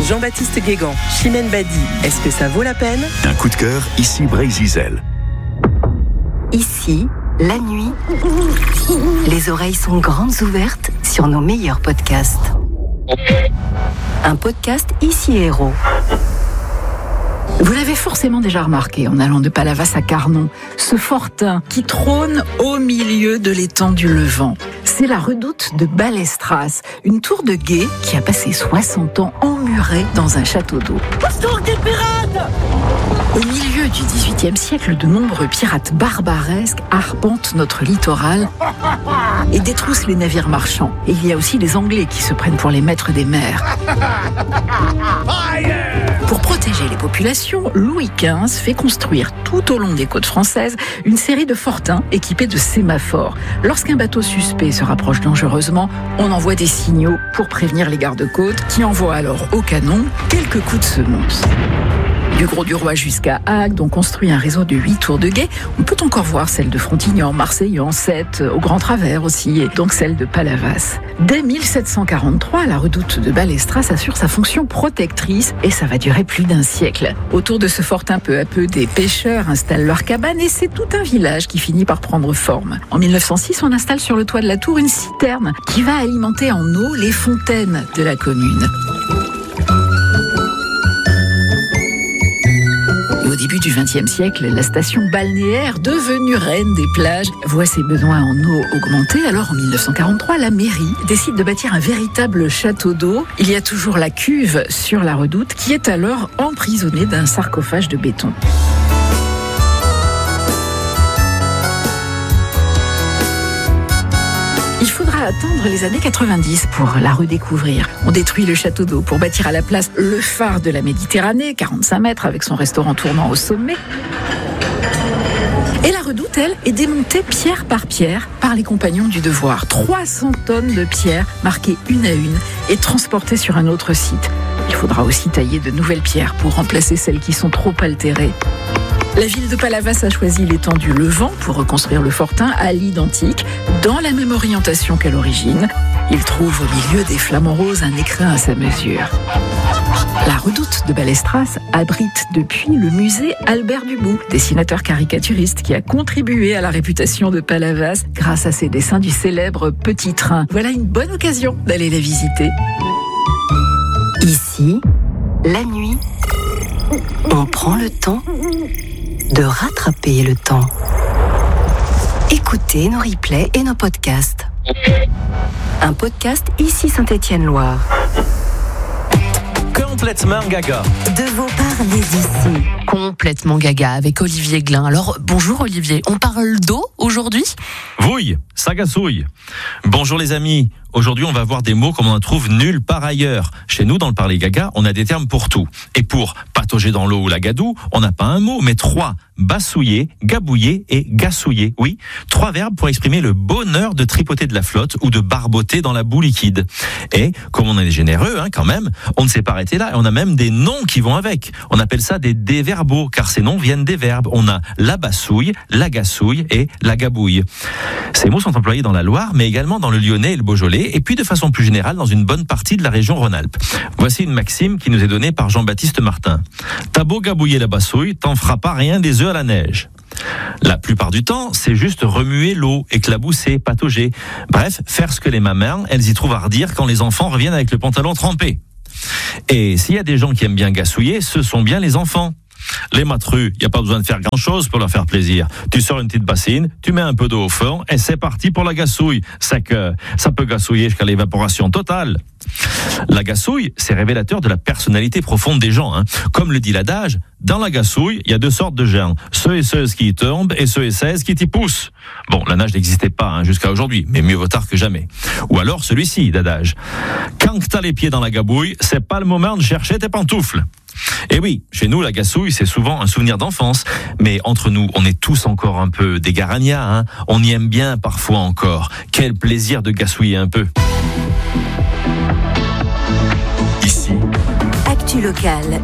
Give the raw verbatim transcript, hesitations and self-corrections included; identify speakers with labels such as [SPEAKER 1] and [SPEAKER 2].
[SPEAKER 1] Jean-Baptiste Guégan, Chimène Badi, est-ce que ça vaut la peine ?
[SPEAKER 2] Un coup de cœur, ici Brésil.
[SPEAKER 3] Ici, la nuit, les oreilles sont grandes ouvertes sur nos meilleurs podcasts. Un podcast Ici Héros.
[SPEAKER 4] Vous l'avez forcément déjà remarqué en allant de Palavas à Carnon, ce fortin qui trône au milieu de l'étang du Levant. C'est la redoute de Balestras, une tour de guet qui a passé soixante ans emmurée dans un château d'eau. Au milieu du dix-huitième siècle, de nombreux pirates barbaresques arpentent notre littoral et détroussent les navires marchands. Et il y a aussi les Anglais qui se prennent pour les maîtres des mers. Pour protéger les populations, Louis quinze fait construire tout au long des côtes françaises une série de fortins équipés de sémaphores. Lorsqu'un bateau suspect se rapproche dangereusement, on envoie des signaux pour prévenir les gardes-côtes qui envoient alors au canon quelques coups de semonce. Du Gros-du-Roi jusqu'à Agde, on construit un réseau de huit tours de guet. On peut encore voir celle de Frontignan, Marseillan, Sète, au Grand Travers aussi, et donc celle de Palavas. Dès mille sept cent quarante-trois, la redoute de Balestras assure sa fonction protectrice et ça va durer plus d'un siècle. Autour de ce fortin, peu à peu, des pêcheurs installent leurs cabanes et c'est tout un village qui finit par prendre forme. En mille neuf cent six, on installe sur le toit de la tour une citerne qui va alimenter en eau les fontaines de la commune. Au début du vingtième siècle, la station balnéaire, devenue reine des plages, voit ses besoins en eau augmenter. Alors en mille neuf cent quarante-trois, la mairie décide de bâtir un véritable château d'eau. Il y a toujours la cuve sur la redoute qui est alors emprisonnée d'un sarcophage de béton. Il faudra attendre les années quatre-vingt-dix pour la redécouvrir. On détruit le château d'eau pour bâtir à la place le phare de la Méditerranée, quarante-cinq mètres avec son restaurant tournant au sommet. Et la redoute, elle, est démontée pierre par pierre par les compagnons du devoir. trois cents tonnes de pierres marquées une à une et transportées sur un autre site. Il faudra aussi tailler de nouvelles pierres pour remplacer celles qui sont trop altérées. La ville de Palavas a choisi l'étang du Levant pour reconstruire le fortin à l'identique, dans la même orientation qu'à l'origine. Il trouve au milieu des flamants roses un écrin à sa mesure. La redoute de Balestras abrite depuis le musée Albert Dubout, dessinateur caricaturiste qui a contribué à la réputation de Palavas grâce à ses dessins du célèbre Petit Train. Voilà une bonne occasion d'aller la visiter.
[SPEAKER 3] Ici, la nuit, on prend le temps de rattraper le temps. Écoutez nos replays et nos podcasts. Un podcast Ici Saint-Étienne-Loire.
[SPEAKER 5] Complètement gaga.
[SPEAKER 3] De vos parlez d'ici.
[SPEAKER 6] Complètement gaga avec Olivier Glin. Alors, bonjour Olivier, on parle d'eau aujourd'hui ?
[SPEAKER 5] Vouille, ça gassouille. Bonjour les amis. Aujourd'hui, on va voir des mots comme on en trouve nulle part ailleurs. Chez nous, dans le Parler Gaga, on a des termes pour tout. Et pour patauger dans l'eau ou la gadoue, on n'a pas un mot, mais trois. Bassouiller, gabouiller et gassouiller. Oui, trois verbes pour exprimer le bonheur de tripoter de la flotte ou de barboter dans la boue liquide. Et, comme on est généreux, hein, quand même, on ne s'est pas arrêté là. Et on a même des noms qui vont avec. On appelle ça des déverbaux, car ces noms viennent des verbes. On a la bassouille, la gassouille et la gabouille. Ces mots sont employés dans la Loire, mais également dans le Lyonnais et le Beaujolais, et puis de façon plus générale dans une bonne partie de la région Rhône-Alpes. Voici une maxime qui nous est donnée par Jean-Baptiste Martin. T'as beau gabouiller la bassouille, t'en feras pas rien des œufs à la neige. La plupart du temps, c'est juste remuer l'eau, éclabousser, patauger. Bref, faire ce que les mamans, elles y trouvent à redire quand les enfants reviennent avec le pantalon trempé. Et s'il y a des gens qui aiment bien gassouiller, ce sont bien les enfants. Les matrus, il n'y a pas besoin de faire grand-chose pour leur faire plaisir. Tu sors une petite bassine, tu mets un peu d'eau au fond et c'est parti pour la gassouille. C'est que ça peut gassouiller jusqu'à l'évaporation totale. La gassouille, c'est révélateur de la personnalité profonde des gens. Hein. Comme le dit l'adage, dans la gassouille, il y a deux sortes de gens. Ceux et ceux qui y tombent et ceux et celles qui t'y poussent. Bon, la nage n'existait pas hein, jusqu'à aujourd'hui, mais mieux vaut tard que jamais. Ou alors celui-ci d'adage. Quand t'as les pieds dans la gabouille, c'est pas le moment de chercher tes pantoufles. Et oui, chez nous, la gassouille, c'est souvent un souvenir d'enfance. Mais entre nous, on est tous encore un peu des garannias. Hein. On y aime bien parfois encore. Quel plaisir de gassouiller un peu.
[SPEAKER 3] Ici, Actu Locale.